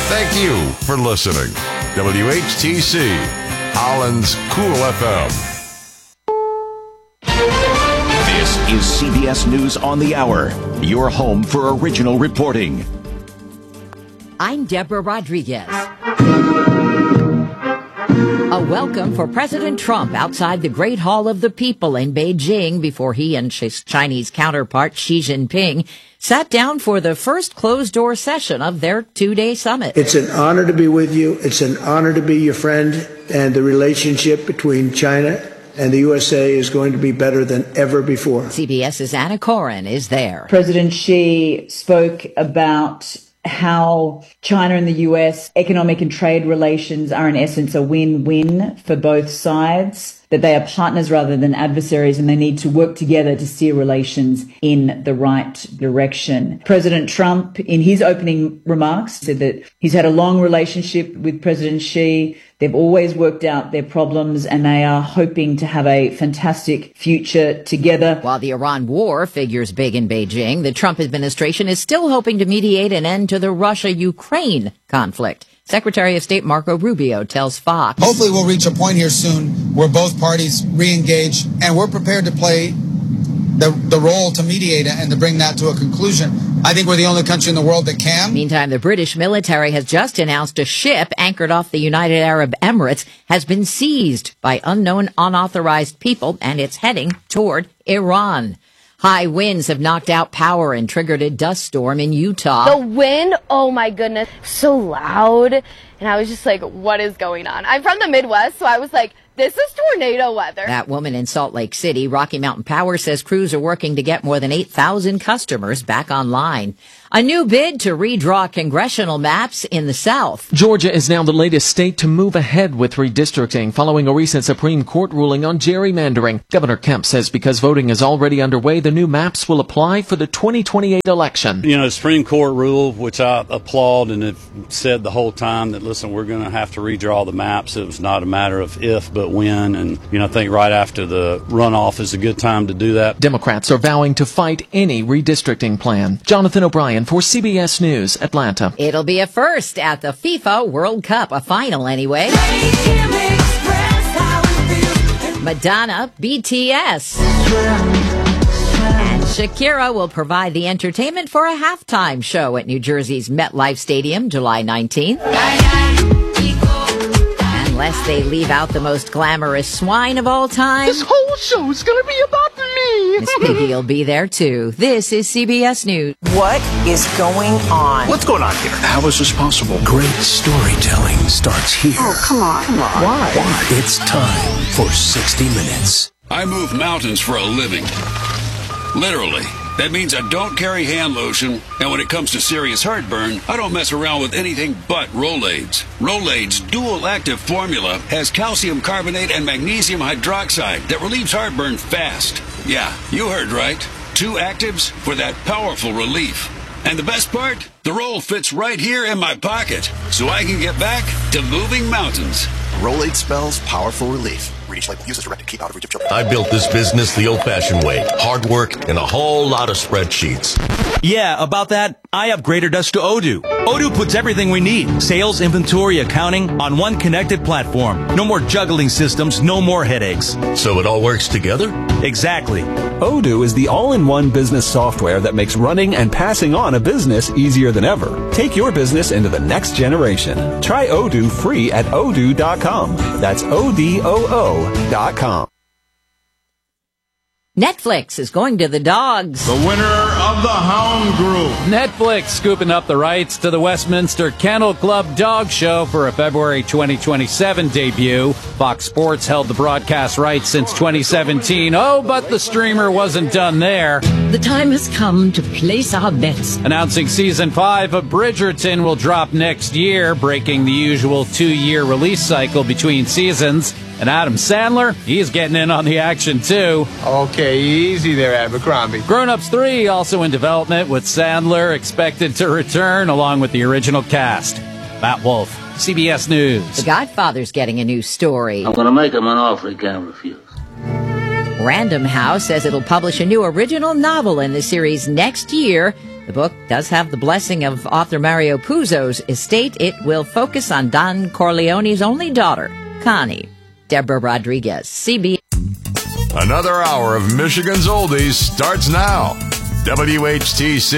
Thank you for listening. WHTC, Holland's Cool FM. This is CBS News on the Hour, your home for original reporting. I'm Deborah Rodriguez. A welcome for President Trump outside the Great Hall of the People in Beijing before he and his Chinese counterpart Xi Jinping sat down for the first closed-door session of their two-day summit. It's an honor to be with you. It's an honor to be your friend, and the relationship between China and the USA is going to be better than ever before. CBS's Anna Coren is there. President Xi spoke about how China and the US economic and trade relations are in essence a win-win for both sides, that they are partners rather than adversaries, and they need to work together to steer relations in the right direction. President Trump, in his opening remarks, said that he's had a long relationship with President Xi. They've always worked out their problems, and they are hoping to have a fantastic future together. While the Iran war figures big in Beijing, the Trump administration is still hoping to mediate an end to the Russia-Ukraine conflict. Secretary of State Marco Rubio tells Fox. Hopefully we'll reach a point here soon where both parties re-engage, and we're prepared to play the role to mediate and to bring that to a conclusion. I think we're the only country in the world that can. Meantime, the British military has just announced a ship anchored off the United Arab Emirates has been seized by unknown unauthorized people, and it's heading toward Iran. High winds have knocked out power and triggered a dust storm in Utah. The wind, oh my goodness, so loud. And I was just like, what is going on? I'm from the Midwest, so I was like, this is tornado weather. That woman in Salt Lake City, Rocky Mountain Power, says crews are working to get more than 8,000 customers back online. A new bid to redraw congressional maps in the South. Georgia is now the latest state to move ahead with redistricting following a recent Supreme Court ruling on gerrymandering. Governor Kemp says because voting is already underway, the new maps will apply for the 2028 election. You know, the Supreme Court rule, which I applaud and have said the whole time that, listen, we're going to have to redraw the maps. It was not a matter of if, but when. And, you know, I think right after the runoff is a good time to do that. Democrats are vowing to fight any redistricting plan. Jonathan O'Brien for CBS News, Atlanta. It'll be a first at the FIFA World Cup, a final anyway. Madonna, BTS. And Shakira will provide the entertainment for a halftime show at New Jersey's MetLife Stadium, July 19th. Unless they leave out the most glamorous swine of all time. This whole show is going to be about me. Miss Piggy will be there too. This is CBS News. What is going on? What's going on here? How is this possible? Great storytelling starts here. Oh, come on. Why? It's time for 60 Minutes. I move mountains for a living. Literally. That means I don't carry hand lotion, and when it comes to serious heartburn, I don't mess around with anything but Rolaids. Rolaids' dual-active formula has calcium carbonate and magnesium hydroxide that relieves heartburn fast. Yeah, you heard right. 2 actives for that powerful relief. And the best part? The roll fits right here in my pocket, so I can get back to moving mountains. Rolaid spells powerful relief. Read each label. Use as directed. Keep out of reach of children. I built this business the old-fashioned way. Hard work and a whole lot of spreadsheets. Yeah, about that, I upgraded us to Odoo. Odoo puts everything we need, sales, inventory, accounting, on one connected platform. No more juggling systems, no more headaches. So it all works together? Exactly. Odoo is the all-in-one business software that makes running and passing on a business easier than ever. Take your business into the next generation. Try Odoo free at odoo.com. That's ODOO.com. Netflix is going to the dogs. The winner of the Hound Group. Netflix scooping up the rights to the Westminster Kennel Club Dog Show for a February 2027 debut. Fox Sports held the broadcast rights since 2017. Oh, but the streamer wasn't done there. The time has come to place our bets. Announcing season 5 of Bridgerton will drop next year, breaking the usual 2-year release cycle between seasons. And Adam Sandler, he's getting in on the action too. Okay, easy there, Abercrombie. Grown Ups 3 also in development, with Sandler expected to return along with the original cast. Matt Wolf, CBS News. The Godfather's getting a new story. I'm going to make him an offer he can't refuse. Random House says it'll publish a new original novel in the series next year, The book does have the blessing of author Mario Puzo's estate. It will focus on Don Corleone's only daughter, Connie. Deborah Rodriguez, CBS. Another hour of Michigan's Oldies starts now. WHTC.